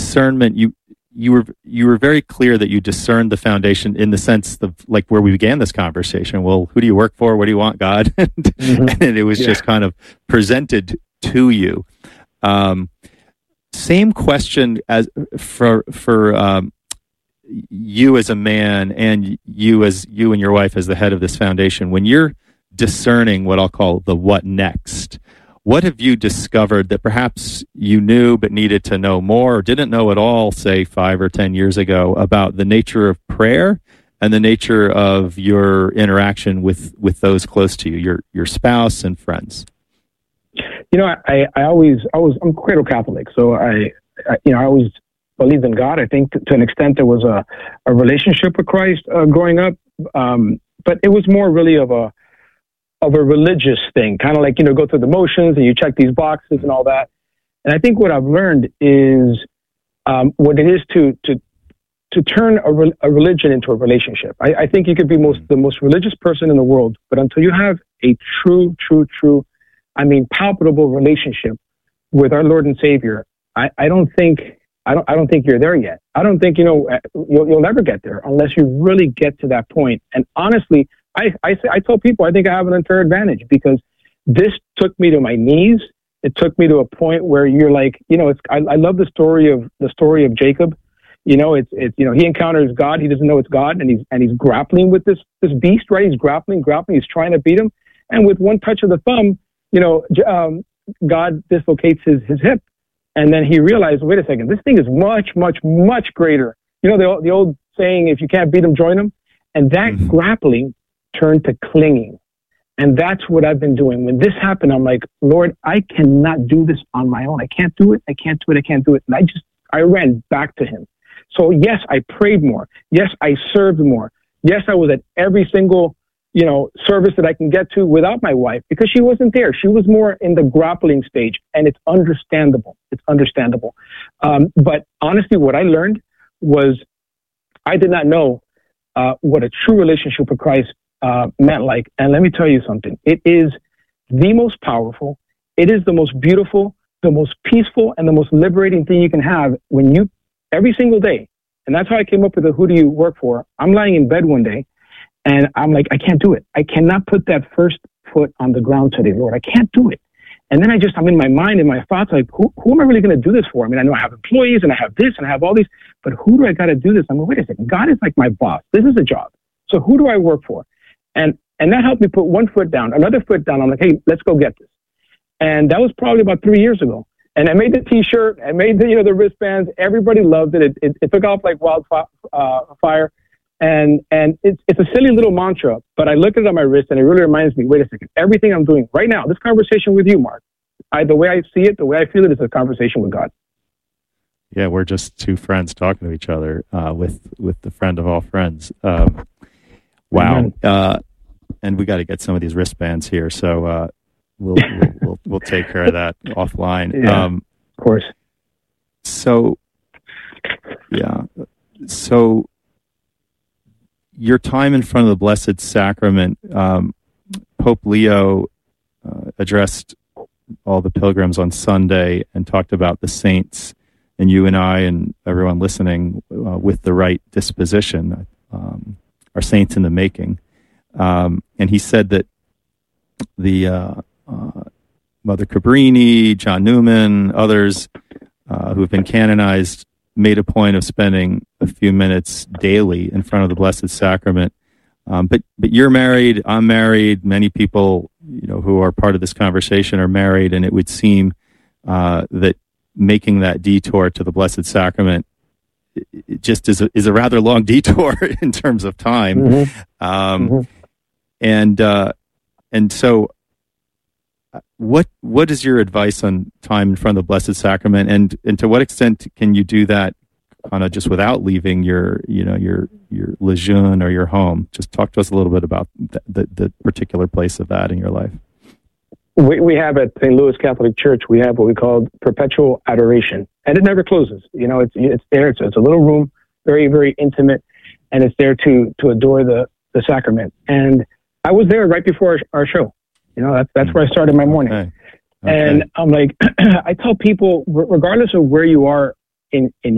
discernment, you were very clear that you discerned the foundation in the sense of like where we began this conversation. Well, who do you work for? What do you want, God? And it was just kind of presented to you. Same question as for you as a man, and you and your wife as the head of this foundation. When you're discerning what I'll call the what next, what have you discovered that perhaps you knew but needed to know more, or didn't know at all, say 5 or 10 years ago, about the nature of prayer and the nature of your interaction with those close to you, your spouse and friends? You know, I'm cradle Catholic, so I always believed in God. I think to an extent there was a relationship with Christ growing up, but it was more really of a religious thing, kind of like, go through the motions and you check these boxes and all that. And I think what I've learned is what it is to turn a religion into a relationship. I think you could be the most religious person in the world, but until you have a true, palpable relationship with our Lord and Savior, I don't think you're there yet. I don't think, you'll never get there unless you really get to that point. And honestly, I tell people I think I have an unfair advantage because this took me to my knees. It took me to a point where you're like, I love the story of Jacob. He encounters God. He doesn't know it's God, and he's grappling with this beast, right? He's grappling. He's trying to beat him, and with one touch of the thumb, God dislocates his hip, and then he realized, wait a second, this thing is much, much, much greater. The old saying, if you can't beat him, join him, and that grappling turned to clinging. And that's what I've been doing. When this happened, I'm like, Lord, I cannot do this on my own. I can't do it. And I ran back to him. So yes, I prayed more. Yes, I served more. Yes, I was at every single, service that I can get to without my wife because she wasn't there. She was more in the grappling stage, and it's understandable. But honestly, what I learned was I did not know what a true relationship with Christ meant like. And let me tell you something. It is the most powerful. It is the most beautiful, the most peaceful, and the most liberating thing you can have when you, every single day. And that's how I came up with the who do you work for. I'm lying in bed one day and I'm like, I can't do it. I cannot put that first foot on the ground today, Lord. I can't do it. And then I'm in my mind and my thoughts like, who am I really going to do this for? I know I have employees and I have this and I have all these, but who do I got to do this? I'm like, wait a second. God is like my boss. This is a job. So who do I work for? And that helped me put one foot down, another foot down. I'm like, hey, let's go get this. And that was probably about 3 years ago. And I made the T-shirt. I made the wristbands. Everybody loved it. It took off like wildfire. And it's a silly little mantra, but I look at it on my wrist and it really reminds me, wait a second, everything I'm doing right now, this conversation with you, Mark, the way I see it, the way I feel it is a conversation with God. Yeah, we're just two friends talking to each other with the friend of all friends. Wow. And we got to get some of these wristbands here. So we'll take care of that offline. Yeah, of course. So your time in front of the Blessed Sacrament, Pope Leo addressed all the pilgrims on Sunday and talked about the saints, and you and I and everyone listening with the right disposition are saints in the making. And he said that the Mother Cabrini, John Newman, others who have been canonized made a point of spending a few minutes daily in front of the Blessed Sacrament. But you're married, I'm married, many people who are part of this conversation are married, and it would seem that making that detour to the Blessed Sacrament it just is a rather long detour in terms of time. And so what is your advice on time in front of the Blessed Sacrament, and to what extent can you do that kind of just without leaving your lejeune or your home? Just talk to us a little bit about the particular place of that in your life. We have at St. Louis Catholic Church, we have what we call perpetual adoration, and it never closes. It's there. It's a little room, very, very intimate, and it's there to adore the sacrament. And I was there right before our show. That's where I started my morning. Okay. And I'm like, I tell people, regardless of where you are in